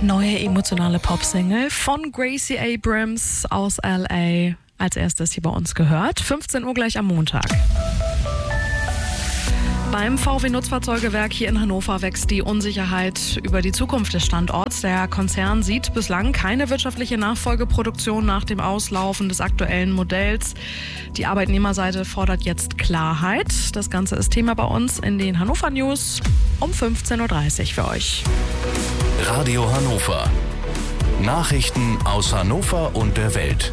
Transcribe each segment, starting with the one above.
Neue emotionale Popsingle von Gracie Abrams aus L.A. als erstes hier bei uns gehört. 15 Uhr gleich am Montag. Beim VW-Nutzfahrzeugewerk hier in Hannover wächst die Unsicherheit über die Zukunft des Standorts. Der Konzern sieht bislang keine wirtschaftliche Nachfolgeproduktion nach dem Auslaufen des aktuellen Modells. Die Arbeitnehmerseite fordert jetzt Klarheit. Das Ganze ist Thema bei uns in den Hannover News um 15.30 Uhr für euch. Radio Hannover. Nachrichten aus Hannover und der Welt.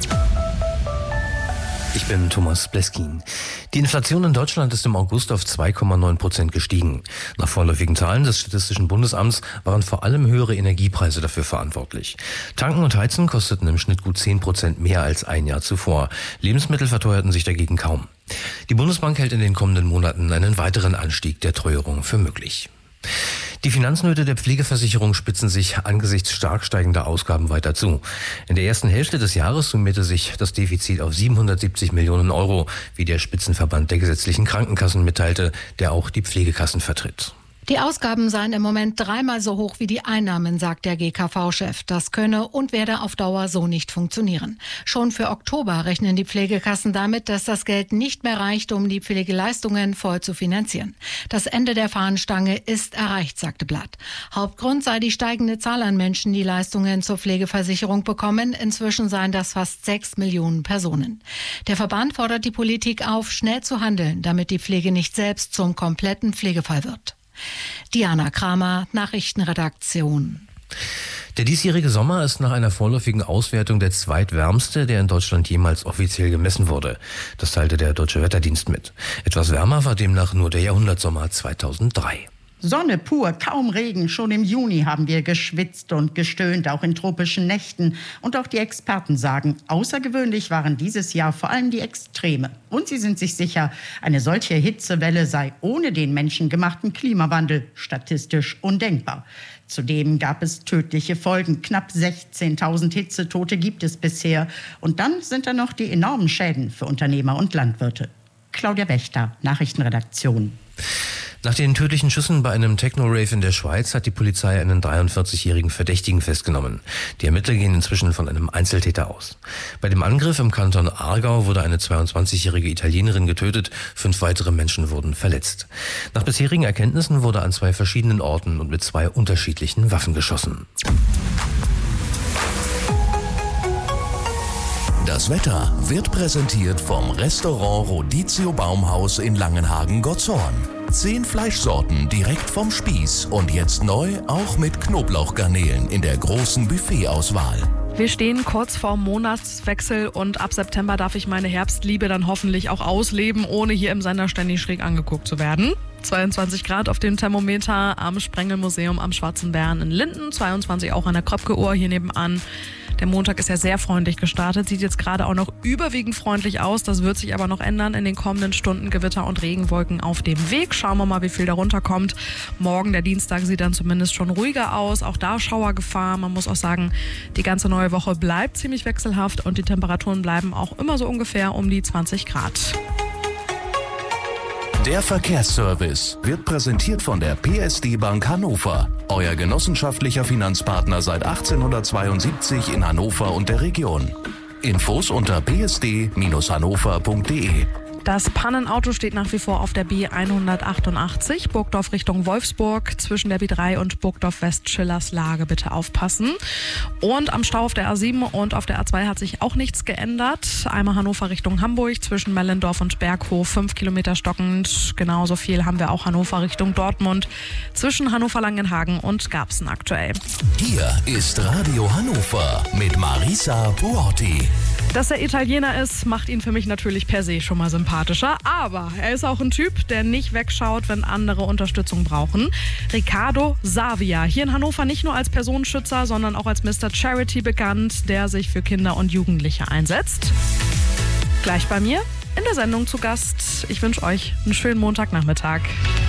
Ich bin Thomas Bleskin. Die Inflation in Deutschland ist im August auf 2,9% gestiegen. Nach vorläufigen Zahlen des Statistischen Bundesamts waren vor allem höhere Energiepreise dafür verantwortlich. Tanken und Heizen kosteten im Schnitt gut 10% mehr als ein Jahr zuvor. Lebensmittel verteuerten sich dagegen kaum. Die Bundesbank hält in den kommenden Monaten einen weiteren Anstieg der Teuerung für möglich. Die Finanznöte der Pflegeversicherung spitzen sich angesichts stark steigender Ausgaben weiter zu. In der ersten Hälfte des Jahres summierte sich das Defizit auf 770 Millionen Euro, wie der Spitzenverband der gesetzlichen Krankenkassen mitteilte, der auch die Pflegekassen vertritt. Die Ausgaben seien im Moment dreimal so hoch wie die Einnahmen, sagt der GKV-Chef. Das könne und werde auf Dauer so nicht funktionieren. Schon für Oktober rechnen die Pflegekassen damit, dass das Geld nicht mehr reicht, um die Pflegeleistungen voll zu finanzieren. Das Ende der Fahnenstange ist erreicht, sagte Blatt. Hauptgrund sei die steigende Zahl an Menschen, die Leistungen zur Pflegeversicherung bekommen. Inzwischen seien das fast 6 Millionen Personen. Der Verband fordert die Politik auf, schnell zu handeln, damit die Pflege nicht selbst zum kompletten Pflegefall wird. Diana Kramer, Nachrichtenredaktion. Der diesjährige Sommer ist nach einer vorläufigen Auswertung der zweitwärmste, der in Deutschland jemals offiziell gemessen wurde. Das teilte der Deutsche Wetterdienst mit. Etwas wärmer war demnach nur der Jahrhundertsommer 2003. Sonne pur, kaum Regen. Schon im Juni haben wir geschwitzt und gestöhnt, auch in tropischen Nächten. Und auch die Experten sagen, außergewöhnlich waren dieses Jahr vor allem die Extreme. Und sie sind sich sicher, eine solche Hitzewelle sei ohne den menschengemachten Klimawandel statistisch undenkbar. Zudem gab es tödliche Folgen. Knapp 16.000 Hitzetote gibt es bisher. Und dann sind da noch die enormen Schäden für Unternehmer und Landwirte. Claudia Wächter, Nachrichtenredaktion. Nach den tödlichen Schüssen bei einem Techno-Rave in der Schweiz hat die Polizei einen 43-jährigen Verdächtigen festgenommen. Die Ermittler gehen inzwischen von einem Einzeltäter aus. Bei dem Angriff im Kanton Aargau wurde eine 22-jährige Italienerin getötet, 5 weitere Menschen wurden verletzt. Nach bisherigen Erkenntnissen wurde an 2 verschiedenen Orten und mit 2 unterschiedlichen Waffen geschossen. Das Wetter wird präsentiert vom Restaurant Rodizio Baumhaus in Langenhagen-Gottorn. 10 Fleischsorten direkt vom Spieß und jetzt neu auch mit Knoblauchgarnelen in der großen Buffetauswahl. Wir stehen kurz vorm Monatswechsel und ab September darf ich meine Herbstliebe dann hoffentlich auch ausleben, ohne hier im Sender ständig schräg angeguckt zu werden. 22 Grad auf dem Thermometer am Sprengelmuseum am Schwarzen Bären in Linden, 22 auch an der Kröpke-Uhr hier nebenan. Der Montag ist ja sehr freundlich gestartet, sieht jetzt gerade auch noch überwiegend freundlich aus. Das wird sich aber noch ändern in den kommenden Stunden. Gewitter und Regenwolken auf dem Weg. Schauen wir mal, wie viel da runterkommt. Morgen, der Dienstag, sieht dann zumindest schon ruhiger aus. Auch da Schauergefahr. Man muss auch sagen, die ganze neue Woche bleibt ziemlich wechselhaft und die Temperaturen bleiben auch immer so ungefähr um die 20 Grad. Der Verkehrsservice wird präsentiert von der PSD Bank Hannover. Euer genossenschaftlicher Finanzpartner seit 1872 in Hannover und der Region. Infos unter psd-hannover.de. Das Pannenauto steht nach wie vor auf der B188, Burgdorf Richtung Wolfsburg, zwischen der B3 und Burgdorf West-Schillerslage. Bitte aufpassen. Und am Stau auf der A7 und auf der A2 hat sich auch nichts geändert. Einmal Hannover Richtung Hamburg, zwischen Mellendorf und Berghof, 5 Kilometer stockend. Genauso viel haben wir auch Hannover Richtung Dortmund, zwischen Hannover-Langenhagen und Garbsen aktuell. Hier ist Radio Hannover mit Marisa Buotti. Dass er Italiener ist, macht ihn für mich natürlich per se schon mal sympathischer. Aber er ist auch ein Typ, der nicht wegschaut, wenn andere Unterstützung brauchen. Riccardo Savia, hier in Hannover nicht nur als Personenschützer, sondern auch als Mr. Charity bekannt, der sich für Kinder und Jugendliche einsetzt. Gleich bei mir in der Sendung zu Gast. Ich wünsche euch einen schönen Montagnachmittag.